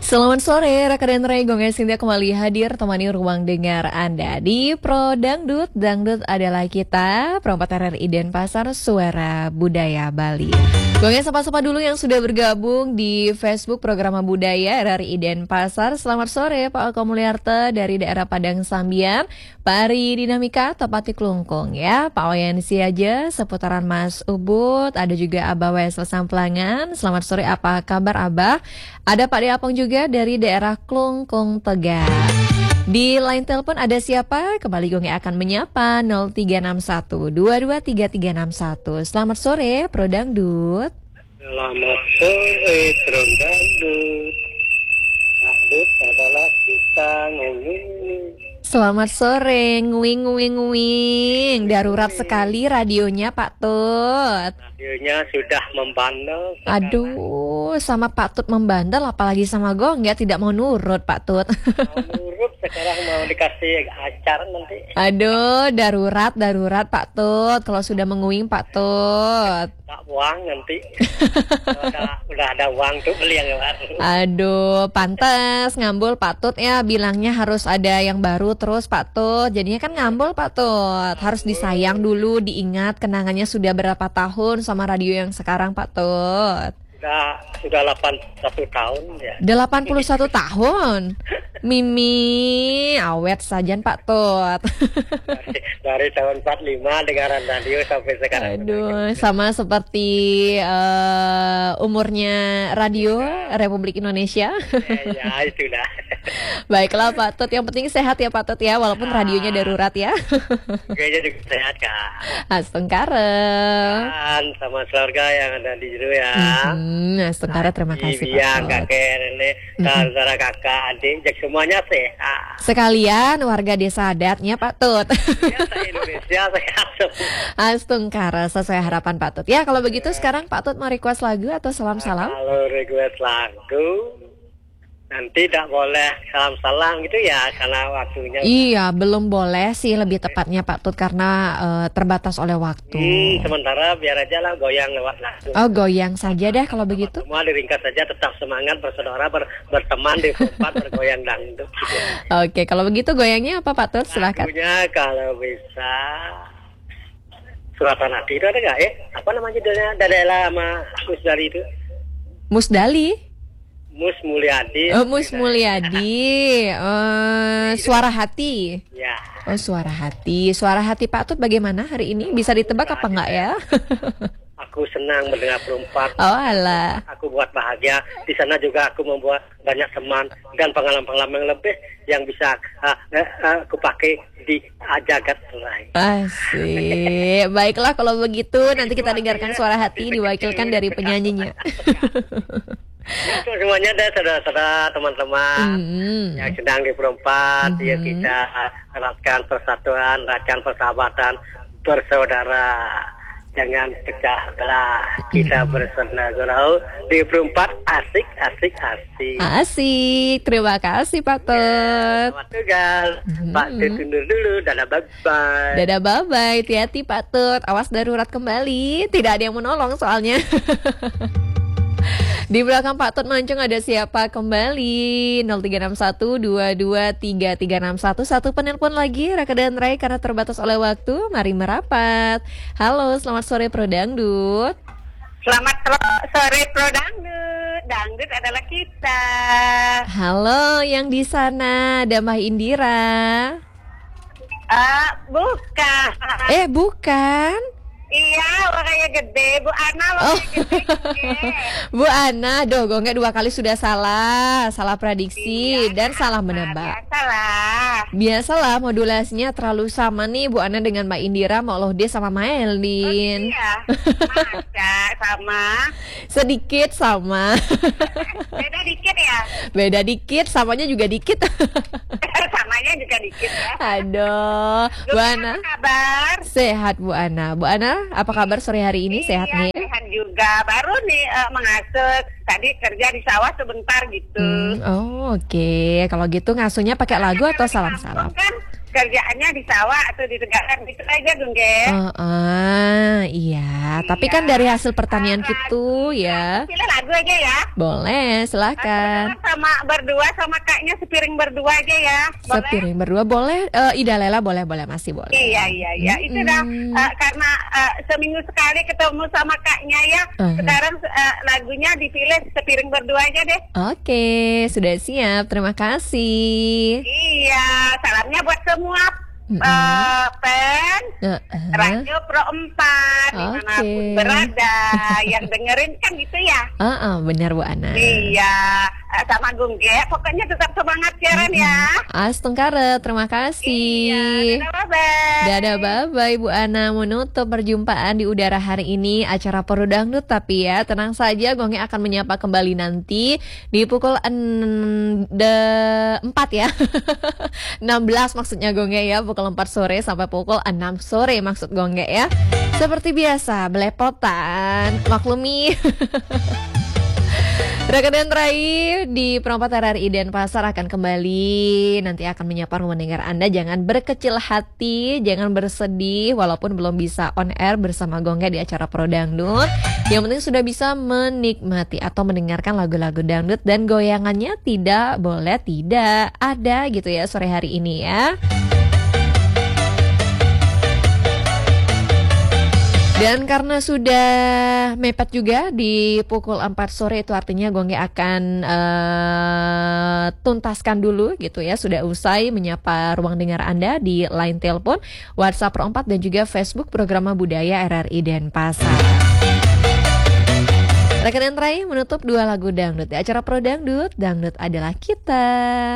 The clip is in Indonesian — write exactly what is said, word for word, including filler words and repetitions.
Selamat sore, rekan dan Ray Gonga Sintia kembali hadir temani ruang dengar Anda di Pro Dangdut. Dangdut adalah kita, Perempat R R I Denpasar, Suara Budaya Bali. Gonga sapa-sapa dulu yang sudah bergabung di Facebook Program Budaya R R I Denpasar. Selamat sore Pak Alko Mulyarto dari daerah Padang Sambian, Pak Ari Dinamika Tepati Klungkung ya, Pak Wayan Siaja seputaran Mas Ubud, ada juga Abah Wesel Samplangan. Selamat sore, apa kabar Abah? Ada Pak Deapong juga dari daerah Klungkung Tegal. Di line telepon ada siapa? Kembali Gonge akan menyapa nol tiga enam satu dua dua tiga tiga enam satu. Selamat sore Pro Dangdut. Selamat sore Pro Dangdut. Dangdut adalah kita ngomongin. Selamat sore, nguing nguing nguing. Darurat sekali radionya Pak Tut. Radionya sudah membandel. Aduh, sama Pak Tut membandel, apalagi sama Gonga tidak mau nurut Pak Tut. Mau nurut sekarang mau dikasih acar nanti. Aduh, darurat darurat Pak Tut. Kalau sudah menguing Pak Tut. Tak uang nanti. udah, udah ada uang tuh beli yang baru. Aduh, pantas ngambul Pak Tut ya, bilangnya harus ada yang baru terus Pak Tut. Jadinya kan ngambul Pak Tut. Harus disayang dulu, diingat kenangannya sudah berapa tahun sama radio yang sekarang Pak Tut. Sudah sudah delapan puluh satu tahun ya. delapan puluh satu tahun. Mimi awet saja Pak Tut. dari, dari tahun empat puluh lima dengaran radio sampai sekarang. Aduh, sama seperti uh, umurnya radio Republik Indonesia. Eh, ya itulah. Baiklah Pak Tut, yang penting sehat ya Pak Tut ya, walaupun radionya darurat ya. Kayaknya juga sehat Kak. Astengkara. Dan sama keluarga yang ada di situ ya. Hmm, Astengkara, terima kasih Iya, Pak Tut. kakek, nenek, saudara kakak, adik, jak semuanya sehat. Sekalian warga desa adatnya Pak Tut. Ya, se-Indonesia sehat semua. Astengkara, sesuai harapan Pak Tut. Ya, kalau begitu sekarang Pak Tut mau request lagu atau salam-salam? Kalau request lagu, nanti tidak boleh salam-salam gitu ya, karena waktunya. Iya, belum boleh sih lebih tepatnya Pak Tut, karena uh, terbatas oleh waktu. Hmm, sementara biar aja lah goyang lewat lagu. Oh, goyang saja deh kalau begitu. Semua diringkas saja, tetap semangat bersaudara, ber, berteman di tempat bergoyang dangdut. Gitu. Oke, kalau begitu goyangnya apa Pak Tut? Silakan. Lagunya kalau bisa Suratan Hati itu ada nggak ya? Apa namanya judulnya? Dadela sama Mus dari itu? Musdali. Mus Mulyadi. Oh, Mus Mulyadi. Uh, suara hati. Ya. Oh, suara hati. Suara hati Pak Tut bagaimana hari ini? Bisa ditebak apa enggak ya? Aku senang mendengar Perempat. Oh, alah. Aku buat bahagia. Di sana juga aku membuat banyak teman dan pengalaman-pengalaman yang lebih yang bisa uh, uh, aku pakai di uh, jagat lain. Asik. Baiklah kalau begitu nanti kita dengarkan suara hati diwakilkan dari penyanyinya. Untuk semuanya ada saudara-saudara, teman-teman Mm-hmm. yang sedang di Perempat, Mm-hmm. ya kita eratkan persatuan, eratkan persahabatan, bersaudara. Jangan pecah belah, kita bersaudara di Perempat, asik, asik, asik. Asik. Terima kasih Pak Tut. Selamat tugas, Mm-hmm. Pak Tut undur dulu, dadah bye-bye. Dadah bye-bye. Hati-hati Pak Tut. Awas darurat kembali. Tidak ada yang menolong soalnya. Di belakang Pak Tut Mancung ada siapa kembali? nol tiga enam satu dua dua tiga tiga enam satu. Satu penelpon lagi Raka dan Ray karena terbatas oleh waktu. Mari merapat. Halo, selamat sore Pro Dangdut. Selamat sore Pro Dangdut. Dangdut adalah kita. Halo yang di sana, ada Mah Indira. Ah, bukan. Eh, bukan. Iya, warnanya gede. Bu Ana Oh. warnanya gede. gede. Bu Ana, doh gonggak dua kali sudah salah. Salah prediksi Iya, dan salah apa? menebak. Biasalah. Biasalah modulasinya terlalu sama nih Bu Ana dengan Mbak Indira, mau loh dia sama Maelin. Iya, masa sama. Sedikit sama. Beda dikit ya. Beda dikit, samanya juga dikit. Samanya juga dikit ya. Aduh, Bu Ana. Apa kabar? Sehat Bu Ana. Bu Ana, apa kabar sore hari ini? Sehat Iya, nih? sehat juga. Baru nih uh, mengasuh. Tadi kerja di sawah sebentar gitu. Hmm, oh, oke. Okay. Kalau gitu ngasuhnya pakai lagu atau salam-salam? Kan kerjaannya di sawah atau di tegalan gitu aja Gungge. Oh, ah, iya. Tapi Iya. kan dari hasil pertanian Ah, gitu ya. Pilih lagu aja ya. Boleh, silakan. Sama berdua sama kaknya sepiring berdua aja ya. Boleh? Sepiring berdua boleh. Eh, Ida Lela boleh, boleh masih boleh. Iya iya iya itu dah Mm-mm. eh, karena eh, seminggu sekali ketemu sama kaknya ya. Uh-huh. Sekarang eh, lagunya dipilih sepiring berdua aja deh. Oke, sudah siap. Terima kasih. Iya, salamnya buat semua Mm-mm. eh, fans Uh-uh. Radio Pro empat Oke. dimanapun berada yang dengerin kan gitu ya. Ah, ah, benar Bu Ana. Iya, eh, sama Gungge, pokoknya tetap semangat siaran ya. Astungkare, terima kasih. Iya, dadah bye. Dadah, bye-bye Bu Ana. Menutup perjumpaan di udara hari ini acara Peru Dangdut. Tapi ya, tenang saja, Gonge akan menyapa kembali nanti di pukul empat ya. enam belas maksudnya Gonge ya, pukul empat sore sampai pukul enam sore maksud Gonge ya. Seperti biasa, belepotan, maklumi. Rekan dan Rai di Perempat R R I Denpasar akan kembali. Nanti akan menyapa rumah dengar Anda. Jangan berkecil hati, jangan bersedih walaupun belum bisa on air bersama Gongga di acara Pro Dangdut. Yang penting sudah bisa menikmati atau mendengarkan lagu-lagu dangdut dan goyangannya tidak boleh tidak ada gitu ya sore hari ini ya. Dan karena sudah mepet juga di pukul empat sore, itu artinya Gongge akan uh, tuntaskan dulu gitu ya. Sudah usai menyapa ruang dengar Anda di line telepon, WhatsApp Pro empat dan juga Facebook Programa Budaya R R I Denpasar. Rekan dan Rai menutup dua lagu dangdut di acara Pro Dangdut. Dangdut adalah kita.